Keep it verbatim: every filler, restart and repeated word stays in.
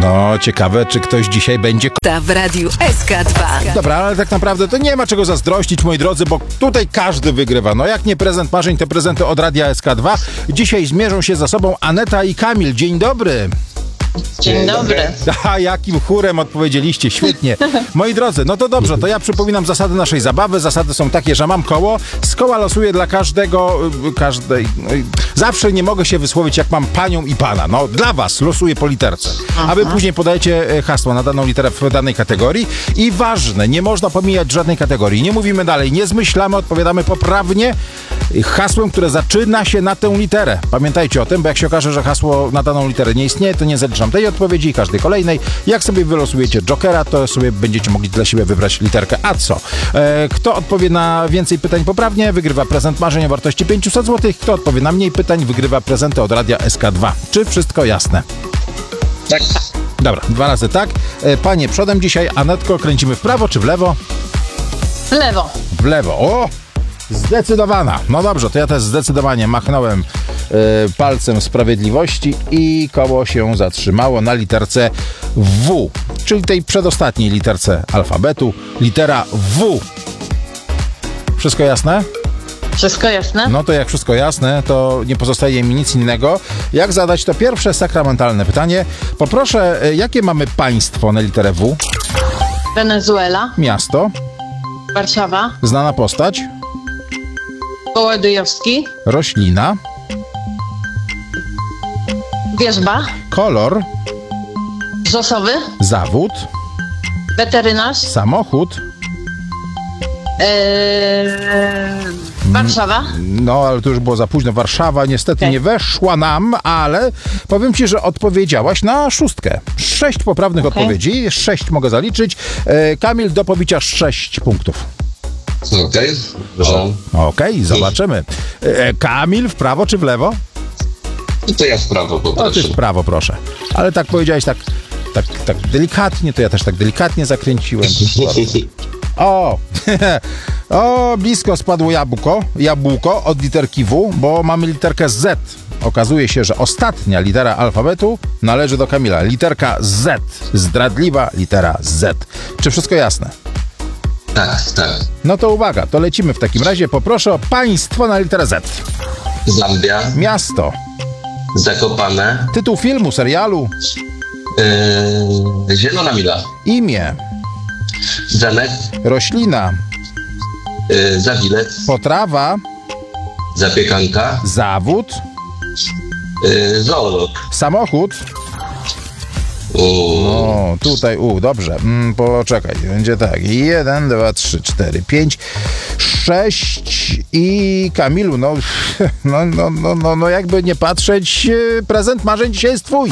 No, ciekawe, czy ktoś dzisiaj będzie... Ta w Radiu S K dwa. Dobra, ale tak naprawdę to nie ma czego zazdrościć, moi drodzy, bo tutaj każdy wygrywa. No jak nie prezent marzeń, to prezenty od Radia S K dwa. Dzisiaj zmierzą się za sobą Aneta i Kamil. Dzień dobry. Dzień dobry. A jakim chórem odpowiedzieliście, świetnie. Moi drodzy, no to dobrze, to ja przypominam zasady naszej zabawy. Zasady są takie, że mam koło. Z koła losuję dla każdego, każdej... Zawsze nie mogę się wysłowić, jak mam panią i pana. No, dla was losuję po literce. A wy później podajecie hasło na daną literę w danej kategorii. I ważne, nie można pomijać żadnej kategorii. Nie mówimy dalej, nie zmyślamy, odpowiadamy poprawnie hasłem, które zaczyna się na tę literę. Pamiętajcie o tym, bo jak się okaże, że hasło na daną literę nie istnieje, to nie zaliczam tej odpowiedzi i każdej kolejnej. Jak sobie wylosujecie jokera, to sobie będziecie mogli dla siebie wybrać literkę. A co? E, kto odpowie na więcej pytań poprawnie, wygrywa prezent marzeń o wartości pięćset złotych. Kto odpowie na mniej pytań, wygrywa prezenty od Radia S K dwa. Czy wszystko jasne? Tak. Dobra, dwa razy tak. E, panie przodem dzisiaj. Anetko, kręcimy w prawo czy w lewo? W lewo. W lewo. O! Zdecydowana. No dobrze, to ja też zdecydowanie machnąłem y, palcem sprawiedliwości i koło się zatrzymało na literce W, czyli tej przedostatniej literce alfabetu. Litera W. Wszystko jasne? Wszystko jasne? No to jak wszystko jasne, to nie pozostaje mi nic innego, jak zadać to pierwsze sakramentalne pytanie. Poproszę, y, jakie mamy państwo na literę W? Wenezuela. Miasto. Warszawa. Znana postać. Kołodziejowski. Roślina. Wierzba. Kolor. Zosowy. Zawód. Weterynarz. Samochód. Eee, Warszawa. No, ale to już było za późno. Warszawa niestety Okay. nie weszła nam, ale powiem ci, że odpowiedziałaś na szóstkę. Sześć poprawnych Okay. odpowiedzi. Sześć mogę zaliczyć. E, Kamil, do pobicia sześć punktów. Okej. Okej, okay, zobaczymy. E, Kamil, w prawo czy w lewo? I to ja w prawo O, ty poproszę. w prawo, proszę. Ale tak powiedziałeś tak, tak, tak delikatnie, to ja też tak delikatnie zakręciłem. O, o, blisko spadło jabłko, jabłko od literki W, bo mamy literkę Z. Okazuje się, że ostatnia litera alfabetu należy do Kamila. Literka Z. Zdradliwa litera Z. Czy wszystko jasne? Tak, tak. No to uwaga, to lecimy w takim razie. Poproszę o państwo na literę Z. Zambia, Miasto. Zakopane, Tytuł filmu, serialu. yy, Zielona Mila, Imię. Zamek, Roślina. yy, Zawilec, Potrawa. Zapiekanka, Zawód. yy, Zoolog. Samochód. Uuu. O, tutaj, u, dobrze. Mm, poczekaj, będzie tak. Jeden, dwa, trzy, cztery, pięć, sześć i Kamilu, no, no, no, no, no, no jakby nie patrzeć, prezent marzeń dzisiaj jest twój.